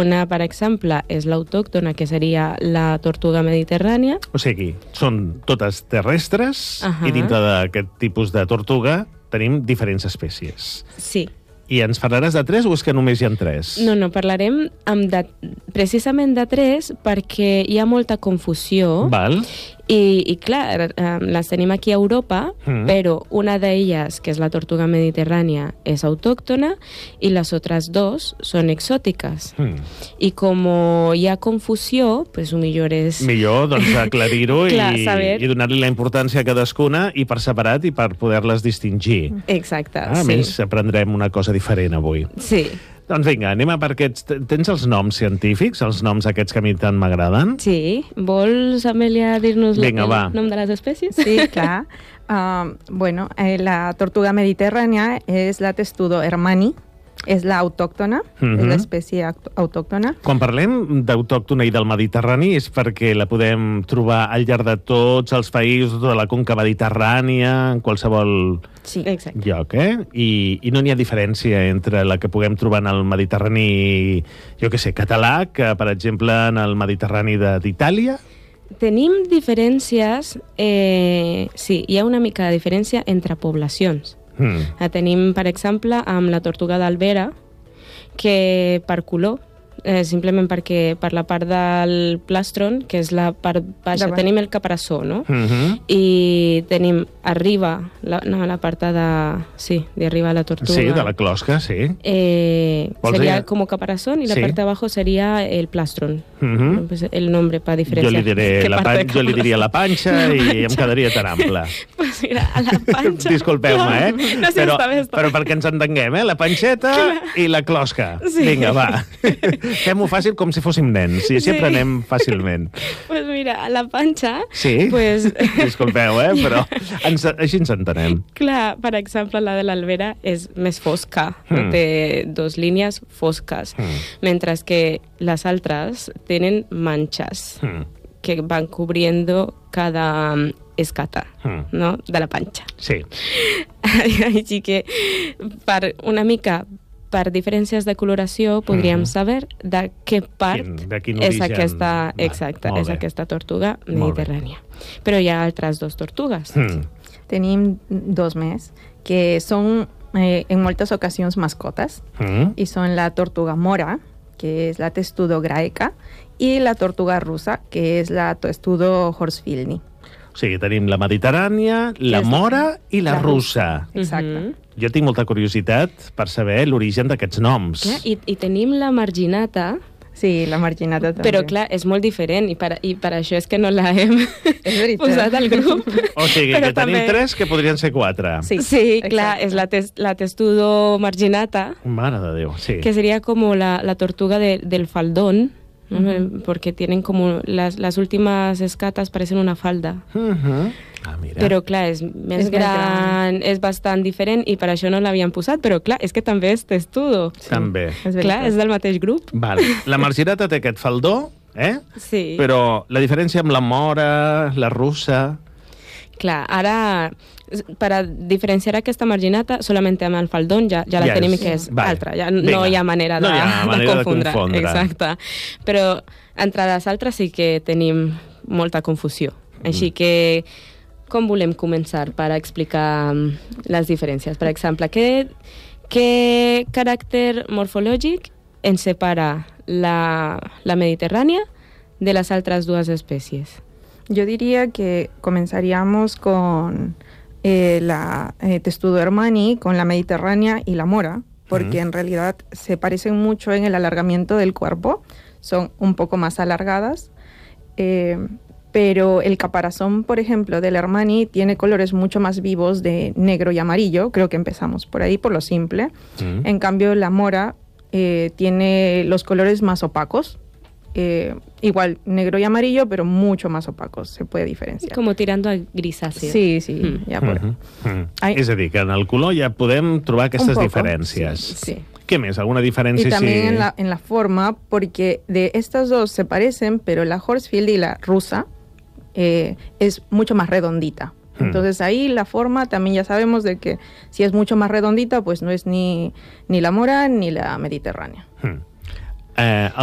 Una, per exemple, és l'autòctona, que seria la tortuga mediterrània. O sigui, són totes terrestres i dintre d'aquest tipus de tortuga tenim diferents espècies. Sí. I ens parlaràs de 3 o és que només hi ha 3? No, parlarem precisament de 3 perquè hi ha molta confusió. Val. I clar, les tenim aquí a Europa, però una d'elles, que és la tortuga mediterrània, és autòctona i les altres 2 són exòtiques. I com hi ha confusió, pues millor és... Millor, doncs, aclarir-ho i donar-li la importància a cadascuna i per separat i per poder-les distingir. Exacte, A més, aprendrem una cosa diferent avui. Sí. Doncs vinga, anem a per aquests... Tens els noms científics, els noms aquests que a mi tant m'agraden? Sí. Vols, Amèlia, dir-nos el nom de les espècies? Sí, clar. La tortuga mediterrània és la testudo hermani, és l'autòctona, és l'espècie autòctona. Quan parlem d'autòctona i del Mediterrani és perquè la podem trobar al llarg de tots els països, de la conca mediterrània, en qualsevol lloc, I no n'hi ha diferència entre la que puguem trobar en el Mediterrani, jo què sé, català, que, per exemple, en el Mediterrani d'Itàlia? Tenim diferències, sí, hi ha una mica de diferència entre poblacions. La tenim, per exemple, amb la tortuga d'Albera, que per color, simplement perquè per la part del plàstron, que és la part baixa, tenim el caparazó, no? I tenim arriba, la part de arriba de la tortuga. Sí, de la closca, sí. Sería como caparazón y la parte de abajo sería el plastron. Pues el nombre para diferenciar. Jo li diria la panxa i em quedaria tan ample. Pues mira, a la panxa... Disculpeu-me, No, sí, però perquè ens entenguem, la panxeta i la closca. Vinga, va. Fem-ho fàcil com si fóssim nens, i així aprenem fàcilment. Pues mira, a la panxa... Sí? Pues... Disculpeu, però així ens entenem. Clar, per exemple, la de l'Albera és més fosca, té 2 línies fosques, mentre que les altres tenen manchas que van cubriendo cada escata, ¿no? De la panxa. Sí. Així que, per diferències de coloració, podríem saber de què part és aquesta tortuga mediterrània. Però hi ha altres 2 tortugues. Tenim 2 més, que són en moltes ocasions mascotes, i són la tortuga mora, que és la testudo graeca, i la tortuga russa, que és la testudo horsfieldni. O sigui, tenim la mediterrània, la mora i la russa. Exacte. Jo tinc molta curiositat per saber l'origen d'aquests noms. I tenim la marginata. Sí, la marginata també. Però, clar, és molt diferent i per això és que no la hem posat al grup. O sigui, que tenim 3 que podrien ser 4. Sí, clar, és la testudo marginata. Mare de Déu, sí. Que sería como la tortuga del faldón, ¿no? Porque tienen como las últimas escatas parecen una falda. Mira. Però, clar, és més gran, és bastant diferent i per això no l'havien posat, però, clar, és que també és testudo. També. Clar, és del mateix grup. Vale. La marginata té aquest faldó, Sí. Però la diferència amb la mora, la russa... Clar, ara, per a diferenciar aquesta marginata, solament amb el faldón ja la tenim que és altra. No hi ha manera de confondre. Exacte. Però entre les altres sí que tenim molta confusió. Així que, com volem començar per explicar les diferències? Per exemple, què caràcter morfològic ens separa la mediterrània de les altres 2 espècies? Yo diría que comenzaríamos con la testudo hermani, con la mediterránea y la mora, porque en realidad se parecen mucho en el alargamiento del cuerpo, son un poco más alargadas, pero el caparazón, por ejemplo, del hermani tiene colores mucho más vivos de negro y amarillo, creo que empezamos por ahí, por lo simple. En cambio, la mora tiene los colores más opacos, igual negro y amarillo, pero mucho más opacos, se puede diferenciar. Como tirando a grisáceo. Sí, ja por ahí. És a dir, que en el color ja podem trobar aquestes diferències. Sí. ¿Qué més? ¿Alguna diferencia? Y también en la forma, porque de estas 2 se parecen, pero la Horsfield y la rusa es mucho más redondita. Entonces ahí la forma también ya sabemos de que si es mucho más redondita, pues no es ni la mora ni la mediterránea.